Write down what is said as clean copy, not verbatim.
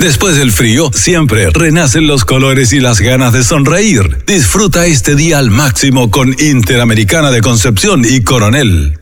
Después del frío, siempre renacen los colores y las ganas de sonreír. Disfruta este día al máximo con Interamericana de Concepción y Coronel.